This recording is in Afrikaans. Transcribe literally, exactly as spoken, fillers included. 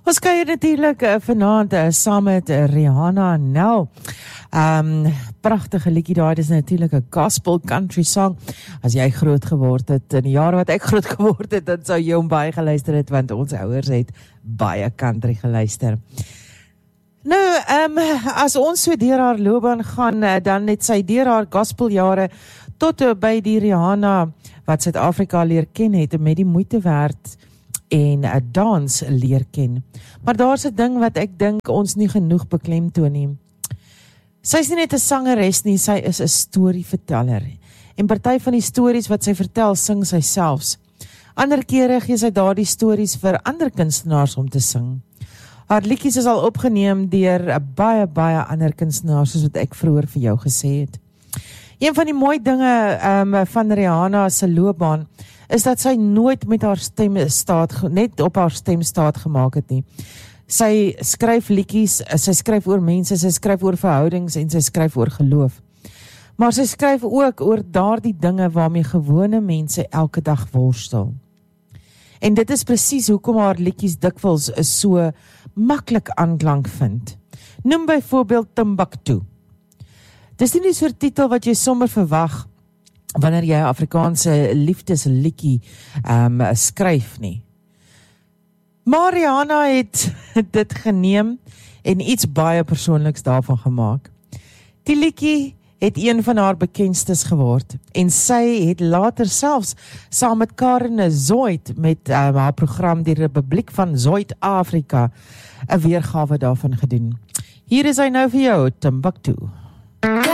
Ons kuier natuurlijk uh, vanavond uh, saam met uh, Rihanna Nel. Um, prachtige liedjie daar, dit is natuurlijk een gospel country song. As jy groot geword het, in die jare wat ek groot geword het, dan sou jy hom baie geluister het, want ons ouers het baie country geluister. Nou, um, as ons so deur haar loopbaan gaan, uh, dan het sy deur haar gospeljare tot uh, by die Rihanna, wat Suid-Afrika leer ken het, met die moeite werd en 'n dans leer ken. Maar daar's 'n ding wat ek dink ons nie genoeg beklemtoon nie. Sy is nie net 'n sangeres nie, sy is 'n storieverteller. En party van die stories wat sy vertel, sing sy selfs. Ander kere gee sy daardie stories vir ander kunstenaars om te sing. Haar liedjies is al opgeneem deur 'n baie baie ander kunstenaars, soos wat ek vroeër vir jou gesê het. Een van die mooi dinge um, van Rihanna se loopbaan is dat sy nooit met haar stem staat, net op haar stem staat gemaak het nie. Sy skryf liedjies, sy skryf oor mense, sy skryf oor verhoudings en sy skryf oor geloof. Maar sy skryf ook oor daardie dinge waarmee gewone mense elke dag worstel. En dit is presies hoekom haar liedjies dikwels so maklik aanklank vind. Noem byvoorbeeld Timbuktu. Dis nie die soort titel wat jy sommer verwag wanneer jy 'n Afrikaanse liefdesliedjie um, skryf nie. Maar Rihanna het dit geneem en iets baie persoonliks daarvan gemaak. Die liedjie het een van haar bekendstes geword en sy het later selfs saam met Karen Zoid met um, haar program die Republiek van Zuid-Afrika 'n weergawe daarvan gedoen. Hier is hy nou vir jou, Timbuktu.